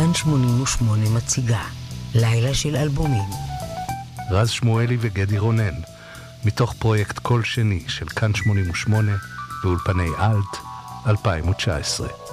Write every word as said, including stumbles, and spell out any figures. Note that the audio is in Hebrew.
כאן שמונים ושמונה מציגה לילה של אלבומים. רז שמואלי וגדי רונן, מתוך פרויקט קול שני של כאן שמונים ושמונה ואולפני אלט אלפיים תשע עשרה.